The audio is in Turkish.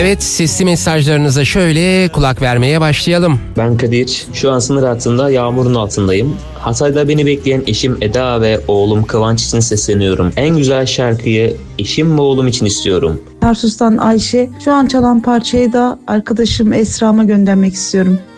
Evet, sesli mesajlarınıza şöyle kulak vermeye başlayalım. Ben Kadir. Şu an sınır hattında yağmurun altındayım. Hatay'da beni bekleyen eşim Eda ve oğlum Kıvanç için sesleniyorum. En güzel şarkıyı eşim ve oğlum için istiyorum. Tarsus'tan Ayşe. Şu an çalan parçayı da arkadaşım Esra'ma göndermek istiyorum.